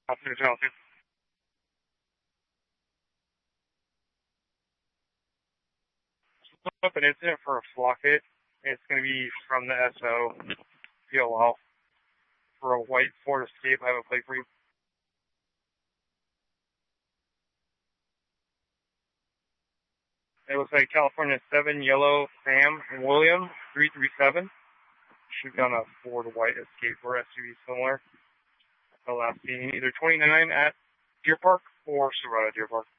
Officer Channel 2. Up an incident for a flock hit. It's going to be from the SO POL for a white Ford Escape. I have a plate for you. It looks like California 7 yellow Sam and William 337. Shoot down a Ford white Escape or SUV similar. The last seen either 29 at Deer Park or Silverado Deer Park.